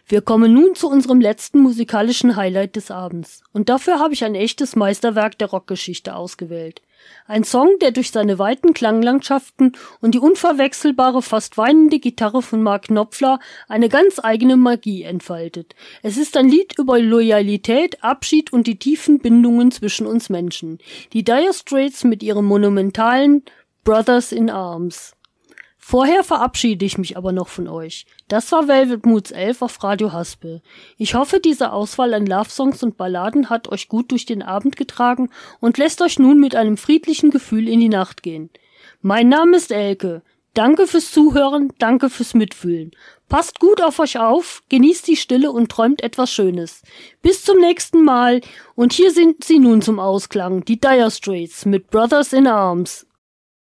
Wir kommen nun zu unserem letzten musikalischen Highlight des Abends. Und dafür habe ich ein echtes Meisterwerk der Rockgeschichte ausgewählt. Ein Song, der durch seine weiten Klanglandschaften und die unverwechselbare, fast weinende Gitarre von Mark Knopfler eine ganz eigene Magie entfaltet. Es ist ein Lied über Loyalität, Abschied und die tiefen Bindungen zwischen uns Menschen. Die Dire Straits mit ihrem monumentalen Brothers in Arms. Vorher verabschiede ich mich aber noch von euch. Das war Velvet Moods 11 auf Radio Haspel. Ich hoffe, diese Auswahl an Love-Songs und Balladen hat euch gut durch den Abend getragen und lässt euch nun mit einem friedlichen Gefühl in die Nacht gehen. Mein Name ist Elke. Danke fürs Zuhören, danke fürs Mitfühlen. Passt gut auf euch auf, genießt die Stille und träumt etwas Schönes. Bis zum nächsten Mal. Und hier sind sie nun zum Ausklang, die Dire Straits mit Brothers in Arms.